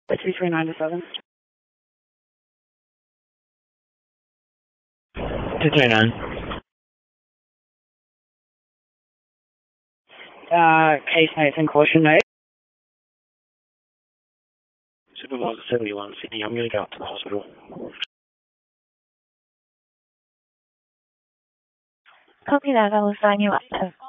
2397. 239. Case Nathan, caution note. Supervisor 71, Sydney, I'm going to go up to the hospital. Copy that, I'll assign you up to